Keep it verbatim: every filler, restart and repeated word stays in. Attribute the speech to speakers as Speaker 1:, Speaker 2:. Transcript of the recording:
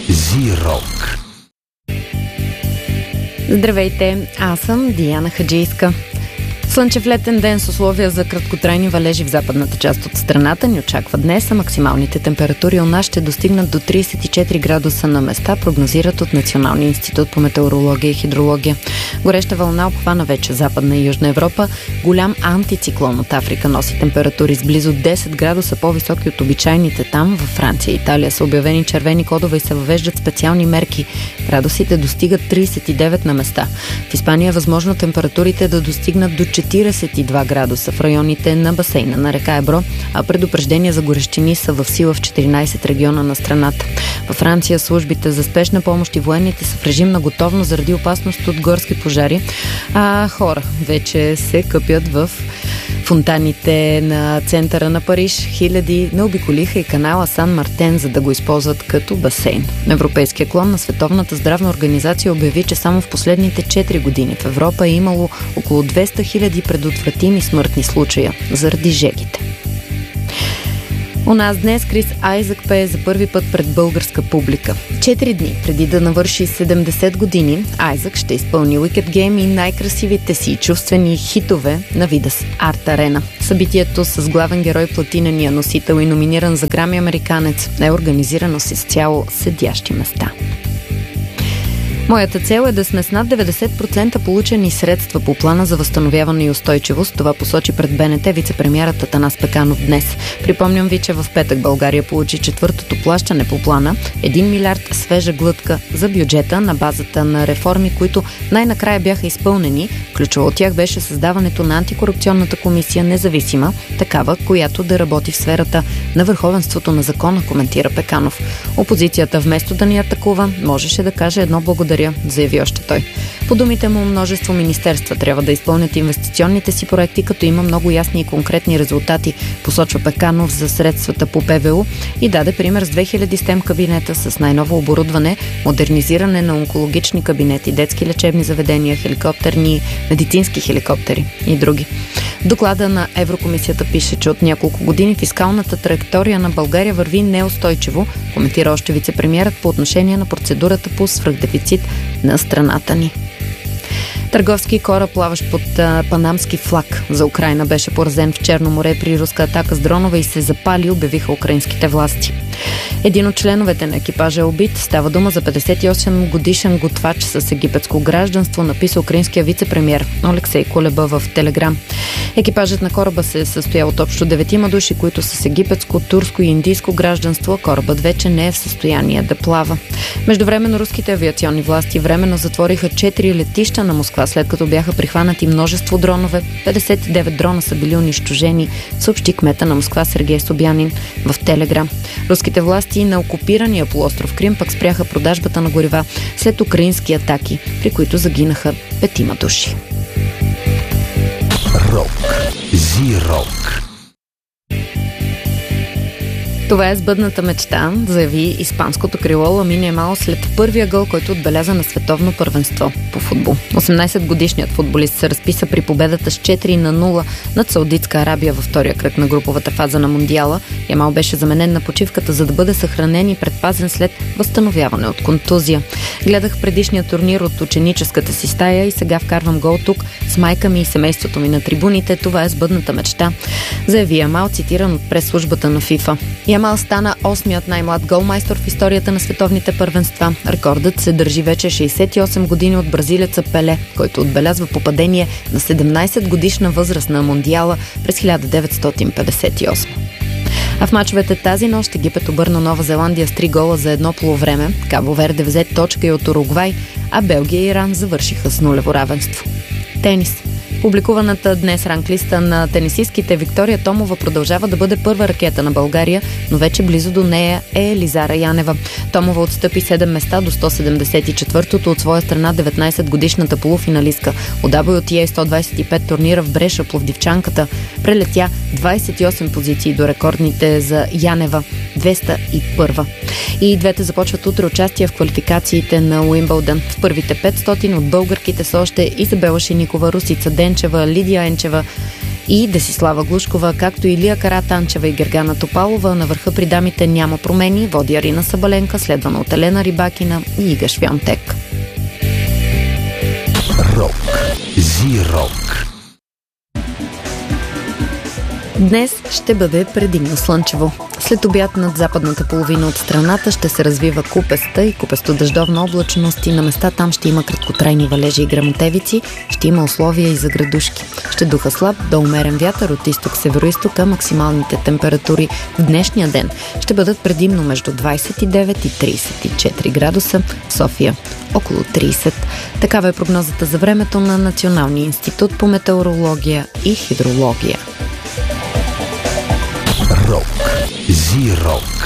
Speaker 1: Зирок.
Speaker 2: Здравейте, аз съм Диана Хаджийска. Слънчев летен ден с условия за краткотрайни валежи в западната част от страната ни очаква днес, а максималните температури у нас ще достигнат до трийсет и четири градуса на места, прогнозират от Националния институт по метеорология и хидрология. Гореща вълна обхвана вече Западна и Южна Европа. Голям антициклон от Африка носи температури с близо десет градуса по-високи от обичайните там. Във Франция и Италия са обявени червени кодове и се въвеждат специални мерки. Градусите достигат трийсет и девет на места. В Испания е възможно температурите да достигнат до четирийсет и два градуса в районите на басейна на река Ебро, а предупреждения за горещини са в сила в четиринайсет региона на страната. Във Франция службите за спешна помощ и военните са в режим на готовност заради опасност от горски пожари, а хора вече се къпят в фонтаните на центъра на Париж. Хиляди наобиколиха и канала Сан Мартен, за да го използват като басейн. Европейския клон на Световната здравна организация обяви, че само в последните четири години в Европа е имало около двеста хиляди предотвратими смъртни случая заради жегите. У нас днес Крис Айзък пее за първи път пред българска публика. Четири дни преди да навърши седемдесет години, Айзък ще изпълни Wicked Game и най-красивите си чувствени хитове на Видас Арт Арена. Събитието с главен герой платинения носител и номиниран за Грами американец е организирано с изцяло седящи места. Моята цел е да сме с над деветдесет процента получени средства по плана за възстановяване и устойчивост. Това посочи пред БНТ вицепремиерът Атанас Пеканов днес. Припомням ви, че в петък България получи четвъртото плащане по плана – един милиард свежа глътка за бюджета на базата на реформи, които най-накрая бяха изпълнени. Ключово от тях беше създаването на антикорупционната комисия, независима, такава, която да работи в сферата на върховенството на закона, коментира Пеканов. Опозицията вместо да ни атакува, можеше да каже едно благодаря, заяви още той. По думите му, множество министерства трябва да изпълнят инвестиционните си проекти, като има много ясни и конкретни резултати, посочва Пеканов за средствата по ПВУ и даде пример с две хиляди стем кабинета с най-ново оборудване, модернизиране на онкологични кабинети, детски лечебни заведения, хеликоптерни, медицински хеликоптери и други. В доклада на Еврокомисията пише, че от няколко години фискалната траектория на България върви неустойчиво, коментира още вицепремиерът по отношение на процедурата по свръхдефицит на страната ни. Търговски кораб, плаващ под а, панамски флаг за Украйна, беше поразен в Черно море при руска атака с дронове и се запали, обявиха украинските власти. Един от членовете на екипажа е убит. Става дума за петдесет и осем годишен готвач с египетско гражданство, написа украинския вицепремиер Олексей Кулеба в Телеграм. Екипажът на кораба се състоя от общо деветима души, които са с египетско, турско и индийско гражданство. Корабът вече не е в състояние да плава. Междувременно руските авиационни власти временно затвориха четири летища на Москва, след като бяха прихванати множество дронове. петдесет и девет дрона са били унищожени, съобщи кмета на Москва Сергей Собянин в Телеграм. Руските власти на окупирания полуостров Крим пък спряха продажбата на горива след украински атаки, при които загинаха петима души.
Speaker 1: Рок. Зирок.
Speaker 2: Това е сбъдната мечта, заяви испанското крило Ламин Ямал след първия гол, който отбеляза на световно първенство по футбол. осемнайсетгодишният футболист се разписа при победата с четири на нула над Саудитска Арабия във втория кръг на груповата фаза на Мондиала. Ямал беше заменен на почивката, за да бъде съхранен и предпазен след възстановяване от контузия. Гледах предишния турнир от ученическата си стая и сега вкарвам гол тук с майка ми и семейството ми на трибуните. Това е сбъдната мечта, заяви Ямал, цитиран от пресслужбата на ФИФА. Ямал стана осмият най-млад голмайстор в историята на световните първенства. Рекордът се държи вече шейсет и осем години от бразилеца Пеле, който отбелязва попадение на седемнайсет годишна възраст на Мондиала през хиляда деветстотин петдесет и осма. А в мачовете тази нощ Египет обърна Нова Зеландия с три гола за едно полувреме, Кабо Верде взе точка и от Уругвай, а Белгия и Иран завършиха с нулево равенство. Тенис. Публикуваната днес ранглиста на тенисистките Виктория Томова продължава да бъде първа ракета на България, но вече близо до нея е Елизара Янева. Томова отстъпи седем места до сто седемдесет и четвъртото, от своя страна деветнайсетгодишната полуфиналистка. От дабъл ю ти ей сто двайсет и пет турнира в Бреша пловдивчанката прелетя двайсет и осем позиции до рекордните за Янева двеста и първа. И двете започват утре участие в квалификациите на Уимбълдън. В първите петстотин от българките са още Изабела Шиникова, Русица Денчева, Лидия Енчева и Десислава Глушкова, както и Илия Каратанчева и Гергана Топалова. На върха при дамите няма промени. Води Арина Сабаленка, следвана от Елена Рибакина и Ига Швионтек.
Speaker 1: Рок. Зи-рок.
Speaker 2: Днес ще бъде предимно слънчево. След обяд над западната половина от страната ще се развива купеста и купесто-дъждовна облачност и на места там ще има краткотрайни валежи и гръмотевици, ще има условия и за градушки. Ще духа слаб до умерен вятър от изток-североизток, а максималните температури в днешния ден ще бъдат предимно между двадесет и девет и тридесет и четири градуса, в София около тридесет. Такава е прогнозата за времето на Националния институт по метеорология и хидрология.
Speaker 1: Рок. Зи-рок.